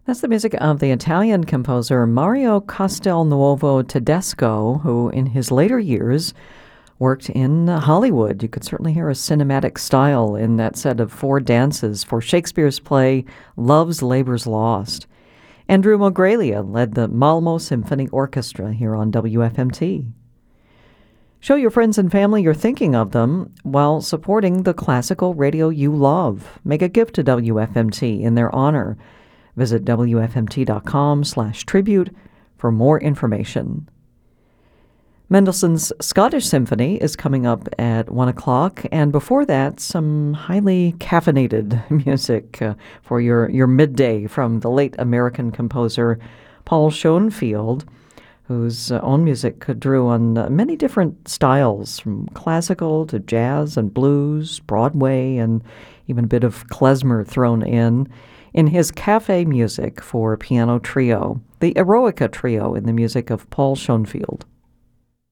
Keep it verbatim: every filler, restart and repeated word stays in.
That's the music of the Italian composer Mario Castelnuovo Tedesco, who in his later years worked in Hollywood. You could certainly hear a cinematic style in that set of four dances for Shakespeare's play Love's Labour's Lost. Andrew Mogrelia led the Malmo Symphony Orchestra here on W F M T. Show your friends and family you're thinking of them while supporting the classical radio you love. Make a gift to W F M T in their honor. Visit W F M T dot com slash tribute for more information. Mendelssohn's Scottish Symphony is coming up at one o'clock, and before that, some highly caffeinated music uh, for your, your midday from the late American composer Paul Schoenfield, whose uh, own music drew on uh, many different styles, from classical to jazz and blues, Broadway, and even a bit of klezmer thrown in, in his Cafe Music for Piano Trio, the Eroica Trio in the music of Paul Schoenfield.